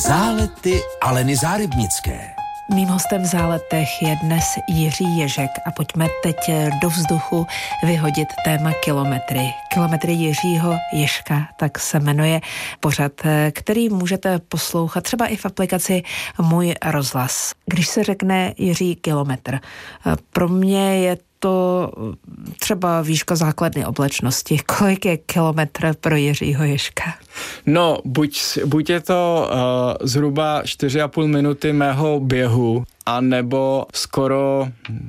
Zálety Aleny Zárybnické. Mým hostem v Záletech je dnes Jiří Ježek a pojďme teď do vzduchu vyhodit téma kilometry. Kilometry Jiřího Ježka, tak se jmenuje pořad, který můžete poslouchat třeba i v aplikaci Můj rozhlas. Když se řekne Jiří kilometr, pro mě je to třeba výška základny oblečnosti. Kolik je kilometr pro Jiřího Ježka? No, buď je to zhruba 4,5 minuty mého běhu, a nebo skoro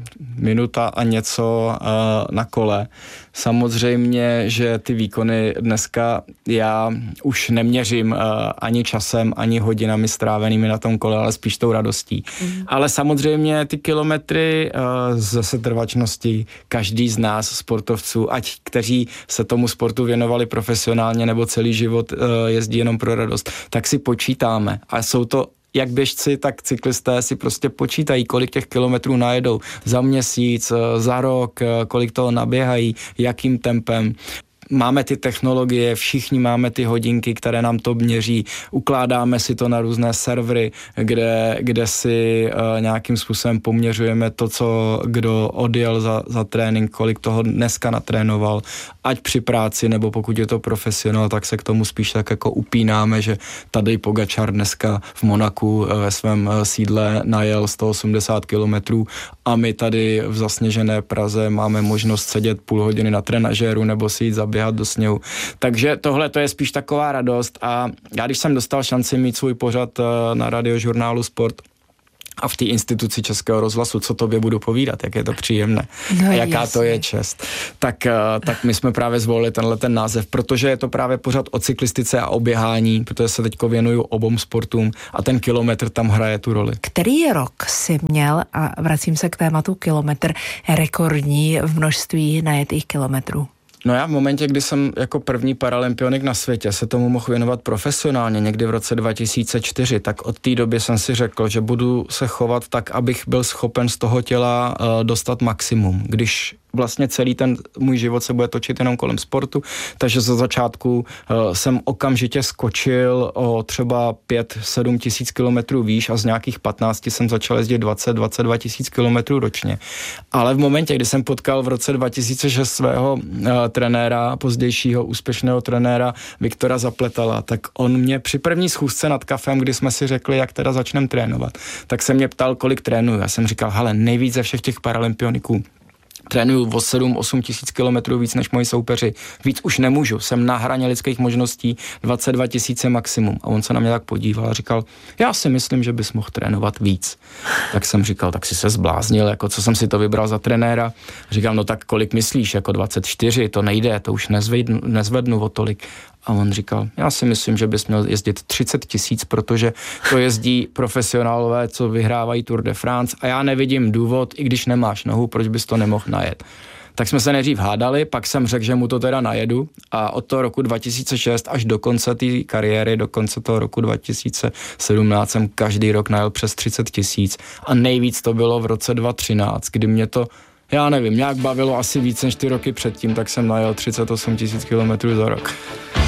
minuta a něco na kole. Samozřejmě, že ty výkony dneska já už neměřím ani časem, ani hodinami strávenými na tom kole, ale spíš tou radostí. Ale samozřejmě ty kilometry ze setrvačnosti každý z nás sportovců, ať kteří se tomu sportu věnovali profesionálně nebo celý život jezdí jenom pro radost, tak si počítáme. A jsou to jak běžci, tak cyklisté si prostě počítají, kolik těch kilometrů najedou za měsíc, za rok, kolik toho naběhají, jakým tempem. Máme ty technologie, všichni máme ty hodinky, které nám to měří, ukládáme si to na různé servery, kde si nějakým způsobem poměřujeme to, co kdo odjel za trénink, kolik toho dneska natrénoval, ať při práci, nebo pokud je to profesionál, tak se k tomu spíš tak jako upínáme, že Tadej Pogačar dneska v Monaku ve svém sídle najel 180 kilometrů a my tady v zasněžené Praze máme možnost sedět půl hodiny na trenažéru nebo si jít zaběhat do sněhu. Takže tohle to je spíš taková radost a já když jsem dostal šanci mít svůj pořad na radiožurnálu Sport a v té instituci Českého rozhlasu, co tobě budu povídat, jak je to příjemné a jaká jasně. To je čest. Tak my jsme právě zvolili ten název, protože je to právě pořad o cyklistice a o běhání, protože se teďko věnuju obou sportům a ten kilometr tam hraje tu roli. Který rok jsi měl, a vracím se k tématu kilometr, rekordní v množství najetých kilometrů? No já v momentě, kdy jsem jako první paralympionik na světě se tomu mohl věnovat profesionálně, někdy v roce 2004, tak od té doby jsem si řekl, že budu se chovat tak, abych byl schopen z toho těla dostat maximum. Když vlastně celý ten můj život se bude točit jenom kolem sportu, takže za začátku jsem okamžitě skočil o třeba 5-7 tisíc kilometrů výš a z nějakých 15 jsem začal jezdit 20-22 tisíc kilometrů ročně. Ale v momentě, kdy jsem potkal v roce 2006 svého trenéra, pozdějšího úspěšného trenéra Viktora Zapletala, tak on mě při první schůzce nad kafem, kdy jsme si řekli, jak teda začneme trénovat, tak se mě ptal, kolik trénuju. Já jsem říkal, hele, nejvíc ze všech těch paralympioniků trénuju o 7-8 tisíc kilometrů víc než moji soupeři. Víc už nemůžu, jsem na hraně lidských možností, 22 tisíce maximum. A on se na mě tak podíval a říkal, já si myslím, že bys mohl trénovat víc. Tak jsem říkal, tak si se zbláznil, jako co jsem si to vybral za trenéra. Říkal, no tak kolik myslíš, jako 24, to nejde, to už nezvednu o tolik. A on říkal, já si myslím, že bys měl jezdit 30 tisíc, protože to jezdí profesionálové, co vyhrávají Tour de France a já nevidím důvod, i když nemáš nohu, proč bys to nemohl najet. Tak jsme se nejdřív hádali, pak jsem řekl, že mu to teda najedu a od toho roku 2006 až do konce té kariéry, do konce toho roku 2017 jsem každý rok najel přes 30 tisíc a nejvíc to bylo v roce 2013, kdy mě to já nevím, nějak bavilo asi víc než 4 roky předtím, tak jsem najel 38 tisíc kilometrů za rok.